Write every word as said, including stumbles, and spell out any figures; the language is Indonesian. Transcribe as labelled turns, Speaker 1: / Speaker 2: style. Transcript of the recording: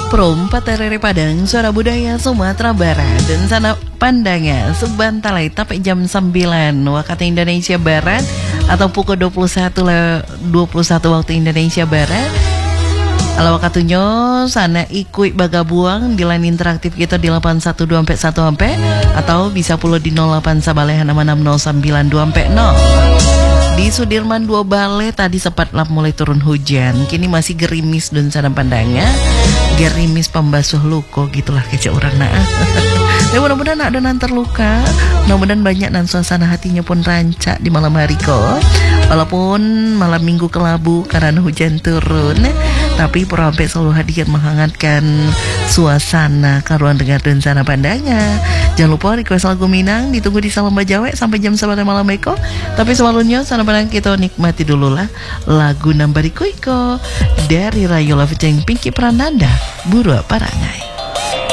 Speaker 1: Perompat Terere Padang, suara budaya Sumatera Barat dan sana pandangnya Sebantalai tapi jam sembilan waktu Indonesia Barat atau pukul dua puluh satu dua puluh satu waktu Indonesia Barat. Kalau waktunya sana ikut bagabuang di line interaktif kita di delapan satu dua satu sampai atau bisa pula di nol delapan sabalehan enam enam nol sembilan dua sampai nol. Di Sudirman dua Bale tadi sempat lap mulai turun hujan, kini masih gerimis dan sana pandangnya gerimis pembasuh luko gitulah kecil orang nah. Ya mudah-mudahan ada nan terluka, mudah-mudahan banyak dan suasana hatinya pun rancak di malam hari kok. Walaupun malam minggu kelabu karena hujan turun, tapi Purampek selalu hadir menghangatkan suasana karuan dengar dan sana pandangnya. Jangan lupa request lagu Minang ditunggu di Salam Bajawe sampai jam sembilan malam Eko. Tapi sebelumnya sana pandang kita nikmati dulu lah lagu Nambari Koiko dari Rayola featuring Pinky Prananda, Buru Parangai.